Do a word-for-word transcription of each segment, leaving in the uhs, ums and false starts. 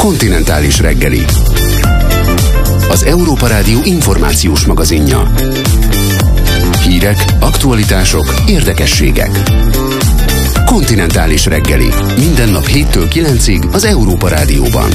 Kontinentális reggeli. Az Európa Rádió információs magazinja. Hírek, aktualitások, érdekességek. Kontinentális reggeli. Minden nap héttől kilencig az Európa Rádióban.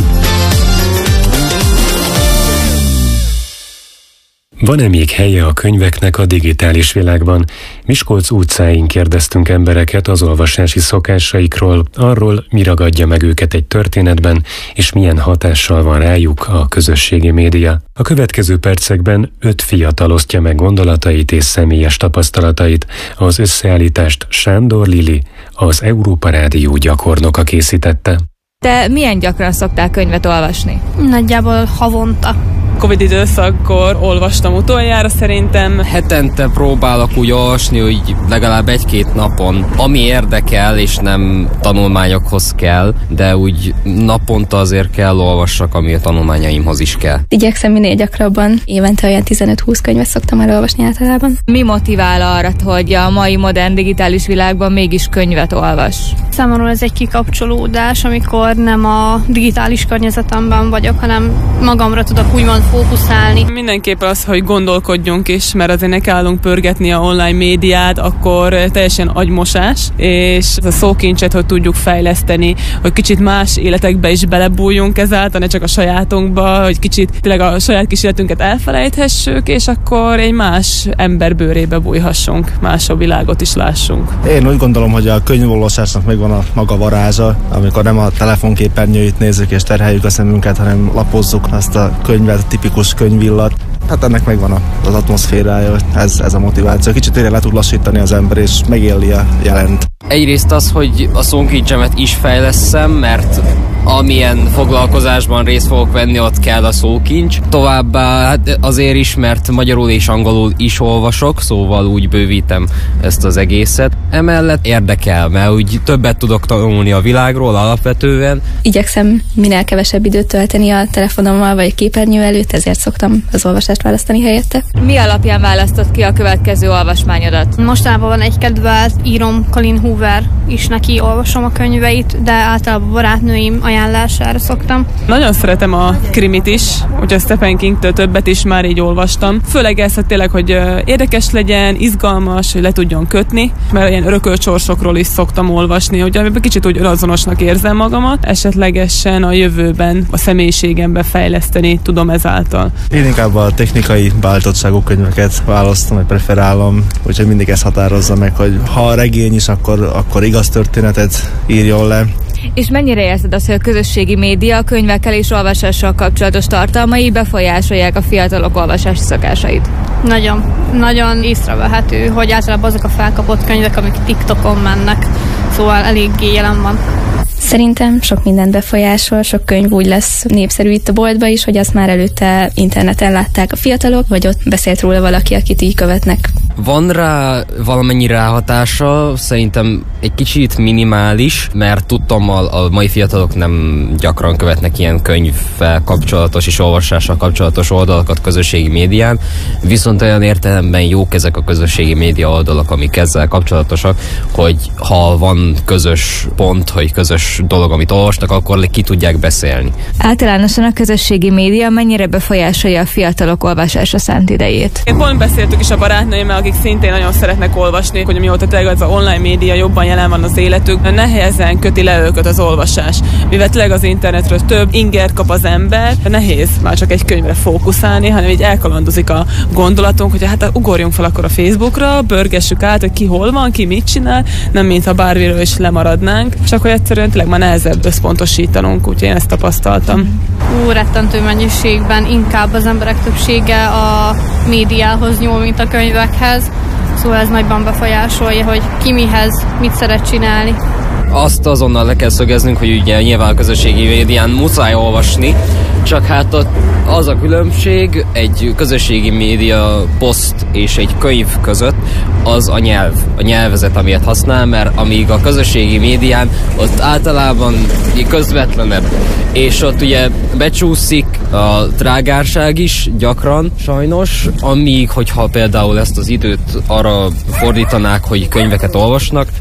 Van-e még helye a könyveknek a digitális világban? Miskolc utcáin kérdeztünk embereket az olvasási szokásaikról, arról, mi ragadja meg őket egy történetben, és milyen hatással van rájuk a közösségi média. A következő percekben öt fiatal osztja meg gondolatait és személyes tapasztalatait. Az összeállítást Sándor Lili, az Európa Rádió gyakornoka készítette. Te milyen gyakran szoktál könyvet olvasni? Nagyjából havonta. Covid időszakkor olvastam utoljára szerintem. Hetente próbálok úgy olvasni, hogy legalább egy-két napon, ami érdekel és nem tanulmányokhoz kell, de úgy naponta azért kell olvassak, ami a tanulmányaimhoz is kell. Igyekszem minél gyakrabban, évente olyan tizenöt-húsz könyvet szoktam elolvasni általában. Mi motivál arra, hogy a mai modern digitális világban mégis könyvet olvas? Számomra ez egy kikapcsolódás, amikor nem a digitális környezetemben vagyok, hanem magamra tudok úgymond fókuszálni. Mindenképpen az, hogy gondolkodjunk is, mert azért nekiállunk pörgetni a online médiát, akkor teljesen agymosás, és a szókincset, hogy tudjuk fejleszteni, hogy kicsit más életekbe is belebújjunk ezáltal, ne csak a sajátunkba, hogy kicsit tényleg a saját kis életünket elfelejthessük, és akkor egy más ember bőrébe bújhassunk, más a világot is lássunk. Én úgy gondolom, hogy a könyvolvasásnak megvan a maga varázsa, amikor nem a telefonképernyőit nézzük és terheljük a szemünket, hanem lapozzuk azt a könyvet, a tipikus könyvillat. Hát ennek megvan az atmoszférája, ez, ez a motiváció. Kicsit tényleg le tud lassítani az ember, és megéli a jelent. Egyrészt az, hogy a szókincsemet is fejlesszem, mert amilyen foglalkozásban részt fogok venni, ott kell a szókincs. Továbbá hát azért is, mert magyarul és angolul is olvasok, szóval úgy bővítem ezt az egészet. Emellett érdekel, mert úgy többet tudok tanulni a világról alapvetően. Igyekszem minél kevesebb időt tölteni a telefonommal vagy a képernyő előtt, ezért szoktam az olvasást választani helyette. Mi alapján választott ki a következő olvasmányodat? Mostában van egy kedvelt írom, Colleen Hoover is, neki olvasom a könyveit, de általában barátnőim ajánlására szoktam. Nagyon szeretem a krimit is, úgyhogy a Stephen Kingtől többet is már így olvastam. Főleg ez, hogy tényleg, hogy érdekes legyen, izgalmas, hogy le tudjon kötni, mert ilyen örökölt sorsokról is szoktam olvasni, hogy kicsit úgy önazonosnak érzem magamat, esetlegesen a jövőben a személyiségembe fejleszteni tudom ezáltal. Én inkább a technikai beállítottságú könyveket választom, vagy preferálom, úgyhogy mindig ezt határozza meg, hogy ha a regény is, akkor, akkor igaz történetet írjon le. És mennyire érzed azt, hogy a közösségi média a könyvekkel és olvasással kapcsolatos tartalmai befolyásolják a fiatalok olvasási szokásait? Nagyon, nagyon észrevehető, hogy általában azok a felkapott könyvek, amik TikTokon mennek, szóval eléggé jelen van. Szerintem sok mindent befolyásol, sok könyv úgy lesz népszerű itt a boltba is, hogy azt már előtte interneten látták a fiatalok, vagy ott beszélt róla valaki, akit így követnek. Van rá valamennyi ráhatása, szerintem egy kicsit minimális, mert tudtam, a, a mai fiatalok nem gyakran követnek ilyen könyvvel kapcsolatos és olvasással kapcsolatos oldalakat közösségi médián, viszont olyan értelemben jók ezek a közösségi média oldalak, amik ezzel kapcsolatosak, hogy ha van közös pont, hogy közös dolog, amit olvasnak, akkor ki tudják beszélni. Általánosan a közösségi média mennyire befolyásolja a fiatalok olvasásra szánt idejét? Én pont beszéltük is a barátnőimmel, akik szintén nagyon szeretnek olvasni, hogy mióta tényleg az online média jobban jelen van az életük, nehezen köti le őket az olvasás. Mivel tényleg az internetről több ingert kap az ember, nehéz már csak egy könyvre fókuszálni, hanem így elkalandozik a gondolatunk, hogy hát ugorjunk fel akkor a Facebookra, pörgessük át, hogy ki hol van, ki mit csinál, nem mintha bármiről is lemaradnánk, csak hogy egyszerűen tényleg már nehezebb összpontosítanunk, úgyhogy én ezt tapasztaltam. Ú, rettentő mennyiségben inkább az emberek többsége a médiához nyúl, mint a könyvekhez, szóval ez nagyban befolyásolja, hogy ki mihez, mit szeret csinálni. Azt azonnal le kell szögeznünk, hogy ugye nyilván a közösségi médián muszáj olvasni, csak hát az a különbség egy közösségi média poszt és egy könyv között az a nyelv, a nyelvezet, amilyet használ, mert amíg a közösségi médián ott általában közvetlenebb, és ott ugye becsúszik a trágárság is gyakran, sajnos, amíg, hogyha például ezt az időt arra fordítanák, hogy könyveket olvasnak,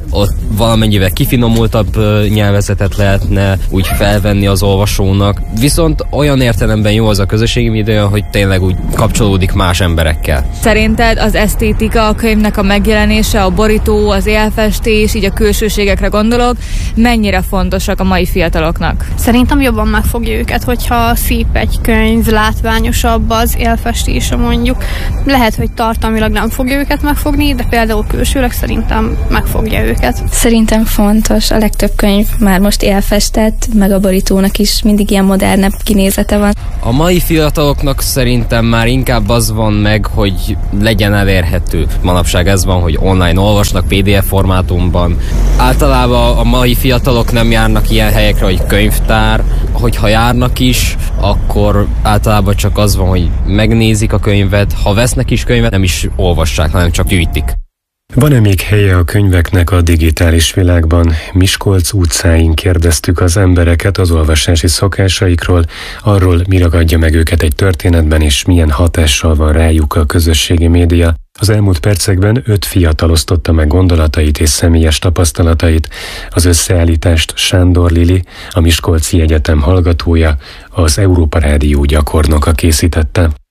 ott valamennyivel kifinomultabb nyelvezetet lehetne úgy felvenni az olvasónak. Viszont olyan értelemben jó az a közösségi média, hogy tényleg úgy kapcsolódik más emberekkel. Szerinted az esztétika, a könyvnek a megjelenése, a borító, az élfestés, így a külsőségekre gondolok, mennyire fontosak a mai fiataloknak? Szerintem jobban megfogja őket, hogyha szép egy könyv, látványosabb az élfestése mondjuk. Lehet, hogy tartalmilag nem fogja őket megfogni, de például külsőleg szerintem megfogja őket. Szerintem fontos. A legtöbb könyv már most élfestett, meg a borítónak is mindig ilyen modernebb kinézete van. A mai fiataloknak szerintem már inkább az van meg, hogy legyen elérhető. Manapság ez van, hogy online olvasnak pé dé ef formátumban. Általában a mai fiatalok nem járnak ilyen helyekre, hogy könyvtár. Hogyha járnak is, akkor általában csak az van, hogy megnézik a könyvet. Ha vesznek is könyvet, nem is olvassák, hanem csak gyűjtik. Van-e még helye a könyveknek a digitális világban? Miskolc utcáin kérdeztük az embereket az olvasási szokásaikról, arról, mi ragadja meg őket egy történetben, és milyen hatással van rájuk a közösségi média. Az elmúlt percekben öt fiatal osztotta meg gondolatait és személyes tapasztalatait. Az összeállítást Sándor Lili, a Miskolci Egyetem hallgatója, az Európa Rádió gyakornoka készítette.